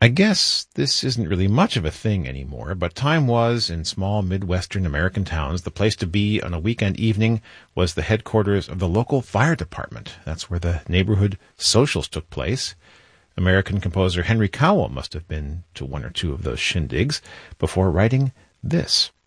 I guess this isn't really much of a thing anymore, but time was, in small Midwestern American towns, the place to be on a weekend evening was the headquarters of the local fire department. That's where the neighborhood socials took place. American composer Henry Cowell must have been to one or two of those shindigs before writing this.